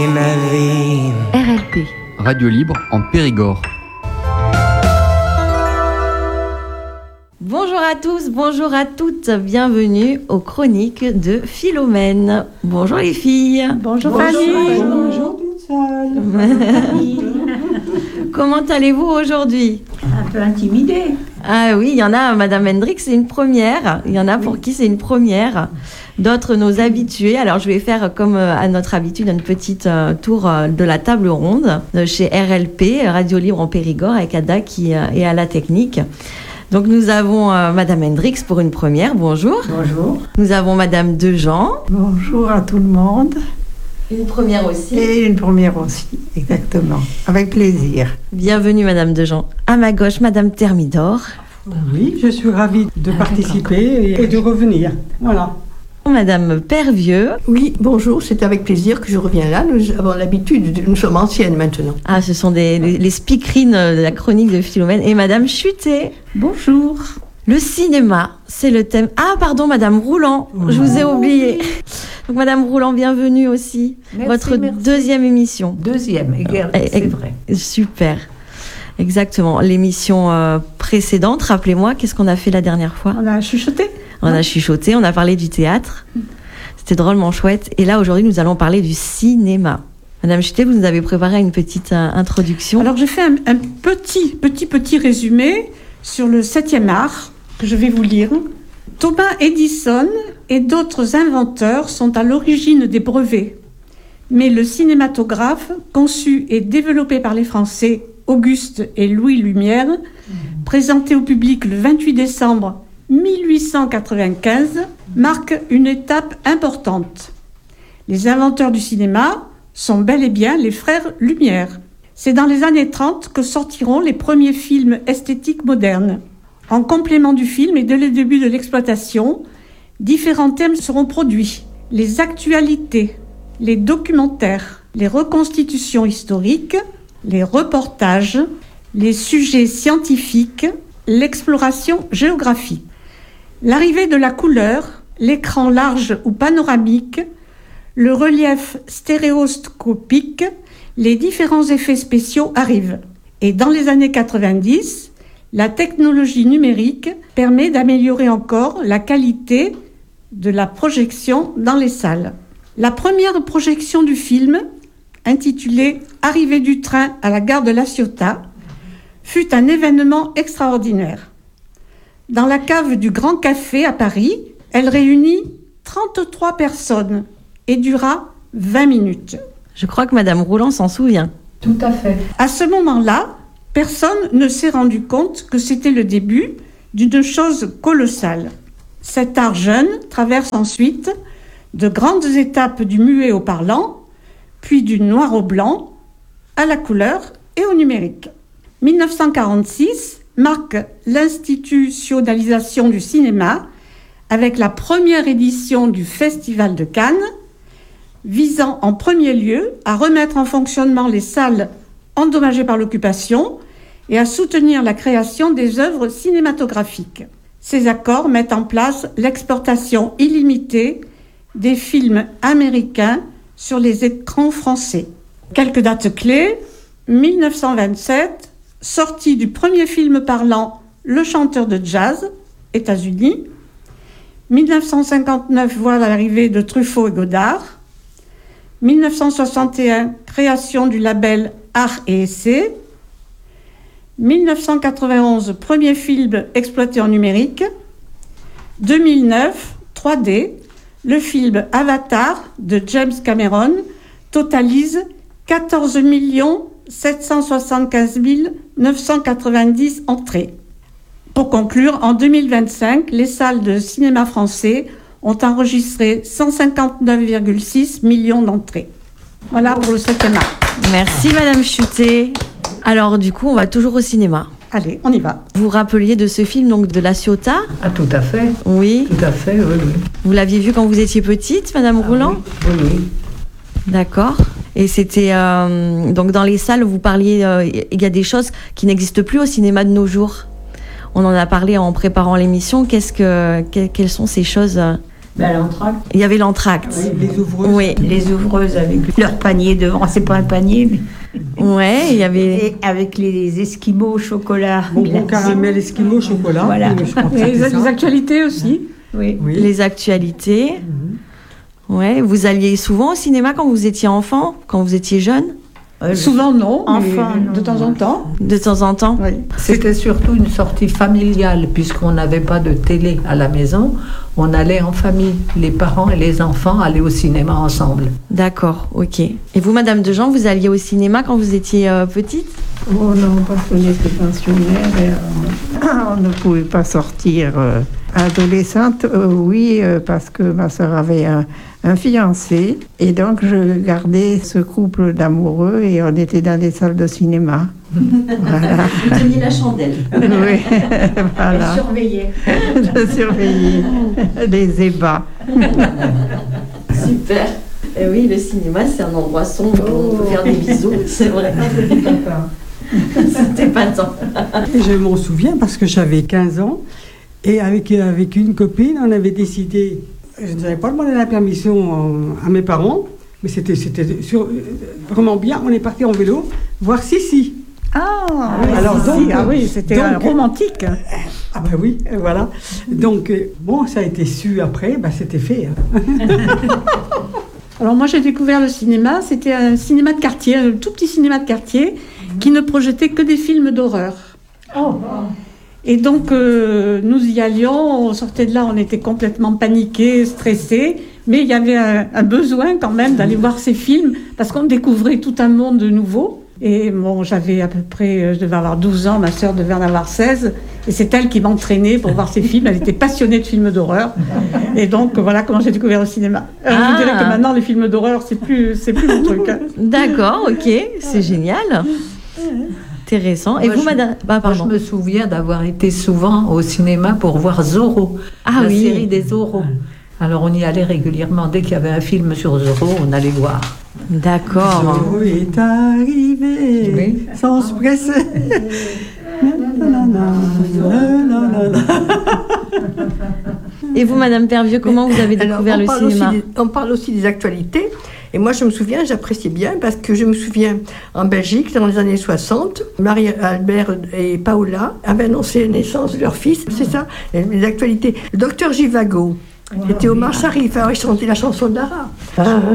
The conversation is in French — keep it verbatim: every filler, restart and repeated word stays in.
R L P. Radio libre en Périgord. Bonjour à tous, bonjour à toutes, bienvenue aux chroniques de Philomène. Bonjour les filles. Bonjour Fanny. Bonjour toute seule. Comment allez-vous aujourd'hui? Un peu intimidée. Ah oui, il y en a, Madame Hendrix, c'est une première. Il y en a pour qui c'est une première. D'autres, nos habitués. Alors, je vais faire, comme à notre habitude, une petite euh, tour euh, de la table ronde de chez R L P, Radio Libre en Périgord, avec Ada qui euh, est à la technique. Donc, nous avons euh, Madame Hendrix pour une première. Bonjour. Bonjour. Nous avons Madame Dejean. Bonjour à tout le monde. Une première aussi. Et une première aussi, exactement. Avec plaisir. Bienvenue, Madame Dejean. À ma gauche, Madame Thermidor. Oui, je suis ravie de participer et, et de revenir. Voilà. Madame Pervieux. Oui, bonjour, c'est avec plaisir que je reviens là. Nous avons l'habitude, de, nous sommes anciennes maintenant. Ah, ce sont des, les, les speakerines de la chronique de Philomène. Et Madame Chutet. Bonjour. Le cinéma, c'est le thème. Ah, pardon, Madame Roulant, Oui. je vous ai oublié. Donc, Madame Roulant, bienvenue aussi. Merci, Votre merci. deuxième émission. Deuxième, égal, Eh, c'est eh, vrai. Super. Exactement. L'émission euh, précédente, rappelez-moi, qu'est-ce qu'on a fait la dernière fois? On a chuchoté. On a chuchoté, on a parlé du théâtre. C'était drôlement chouette. Et là, aujourd'hui, nous allons parler du cinéma. Madame Chutet, vous nous avez préparé une petite euh, introduction. Alors, je fais un, un petit, petit, petit résumé sur le septième art que je vais vous lire. Thomas Edison et d'autres inventeurs sont à l'origine des brevets. Mais le cinématographe, conçu et développé par les Français Auguste et Louis Lumière, présenté au public le vingt-huit décembre mille huit cent quatre-vingt-quinze, marque une étape importante. Les inventeurs du cinéma sont bel et bien les frères Lumière. C'est dans les années trente que sortiront les premiers films esthétiques modernes. En complément du film et dès le début de l'exploitation, différents thèmes seront produits. Les actualités, les documentaires, les reconstitutions historiques, les reportages, les sujets scientifiques, l'exploration géographique. L'arrivée de la couleur, l'écran large ou panoramique, le relief stéréoscopique, les différents effets spéciaux arrivent. Et dans les années quatre-vingt-dix, la technologie numérique permet d'améliorer encore la qualité de la projection dans les salles. La première projection du film, intitulée « Arrivée du train à la gare de La Ciotat », fut un événement extraordinaire. Dans la cave du Grand Café à Paris, elle réunit trente-trois personnes et dura vingt minutes. Je crois que Madame Roulant s'en souvient. Tout à fait. À ce moment-là, personne ne s'est rendu compte que c'était le début d'une chose colossale. Cet art jeune traverse ensuite de grandes étapes du muet au parlant, puis du noir au blanc, à la couleur et au numérique. mille neuf cent quarante-six marque l'institutionnalisation du cinéma avec la première édition du Festival de Cannes, visant en premier lieu à remettre en fonctionnement les salles endommagées par l'occupation et à soutenir la création des œuvres cinématographiques. Ces accords mettent en place l'exportation illimitée des films américains sur les écrans français. Quelques dates clés. mille neuf cent vingt-sept, sortie du premier film parlant Le chanteur de jazz, États-Unis. mille neuf cent cinquante-neuf, voit l'arrivée de Truffaut et Godard. mille neuf cent soixante et un, création du label Art et Essai. mille neuf cent quatre-vingt-onze, premier film exploité en numérique. deux mille neuf, trois D, le film Avatar de James Cameron totalise quatorze millions sept cent soixante-quinze mille neuf cent quatre-vingt-dix entrées. Pour conclure, en deux mille vingt-cinq, les salles de cinéma français ont enregistré cent cinquante-neuf virgule six millions d'entrées. Voilà pour le septième art. Merci Madame Chutet. Alors du coup, on va toujours au cinéma. Allez, on y va. Vous vous rappeliez de ce film donc de La Ciotat? Ah, tout à fait. Oui. Tout à fait, oui, oui. Vous l'aviez vu quand vous étiez petite, Madame Ah, Roulant? oui, oui, oui. D'accord. Et c'était euh, donc dans les salles, vous parliez, euh, il y a des choses qui n'existent plus au cinéma de nos jours. On en a parlé en préparant l'émission. Qu'est-ce que, que- quelles sont ces choses euh, Ben, l'entracte. Il y avait l'entracte. Les ouvreuses. Oui. Les ouvreuses avec leur panier devant, c'est pas un panier, mais. Ouais, il y avait. Et avec les esquimaux au chocolat. Bonbons glacé. caramel, esquimaux, chocolat. Voilà. Oui, je crois que Et c'était les, ça. les actualités aussi. Oui. Oui. Les actualités. Ouais. Vous alliez souvent au cinéma quand vous étiez enfant, quand vous étiez jeune? Euh, Souvent non, mais Enfin, de non. temps en temps. De temps en temps? Oui. C'était surtout une sortie familiale, puisqu'on n'avait pas de télé à la maison. On allait en famille. Les parents et les enfants allaient au cinéma ensemble. D'accord, ok. Et vous, Madame Dejean, vous alliez au cinéma quand vous étiez euh, petite? Oh non, parce qu'on était pensionnaire et euh, on ne pouvait pas sortir. euh. Adolescente, euh, oui, euh, parce que ma soeur avait un, un fiancé et donc je gardais ce couple d'amoureux et on était dans des salles de cinéma. Voilà. Vous teniez la chandelle. Oui, voilà. Surveiller. Je surveillais les ébats. Super. Et oui, le cinéma, c'est un endroit sombre où on peut faire des bisous, c'est vrai. C'était pas tant. Et je m'en souviens parce que j'avais quinze ans et avec, avec une copine, on avait décidé, je n'avais pas demandé la permission à mes parents, mais c'était, c'était sur- vraiment bien, on est parti en vélo voir Sissi. Ah, alors si, donc, si, ah oui, c'était donc, euh, romantique. Ah ben oui, euh, voilà. Donc, euh, bon, ça a été su après, ben c'était fait. hein. Alors moi j'ai découvert le cinéma, c'était un cinéma de quartier, un tout petit cinéma de quartier qui ne projetait que des films d'horreur. Et donc euh, nous y allions, on sortait de là, on était complètement paniqués, stressés, mais il y avait un, un besoin quand même d'aller voir ces films parce qu'on découvrait tout un monde nouveau. Et bon, j'avais à peu près, je devais avoir douze ans, ma sœur devait en avoir seize, et c'est elle qui m'entraînait pour voir ces films. Elle était passionnée de films d'horreur, et donc voilà comment j'ai découvert le cinéma. Euh, Ah. Je dirais que maintenant les films d'horreur c'est plus, c'est plus mon truc. hein. D'accord, ok, c'est génial. Intéressant. Et Moi, vous, je- Madame? Bah, Moi, je pardon. me souviens d'avoir été souvent au cinéma pour voir Zorro, Ah la oui. série des Zorro. Alors on y allait régulièrement. Dès qu'il y avait un film sur Zorro, on allait voir. D'accord. Zorro est arrivé Oui. sans se presser. Nanana, nanana. Et vous, Madame Pervieux, comment vous avez Alors, découvert on le parle cinéma? aussi des- On parle aussi des actualités. Et moi, je me souviens, j'appréciais bien parce que je me souviens, en Belgique, dans les années soixante, Marie-Albert et Paola avaient annoncé la naissance de leur fils. C'est ça, les, les actualités. Le docteur Givago était au Marche Arrive, alors il chantait la chanson d'Ara.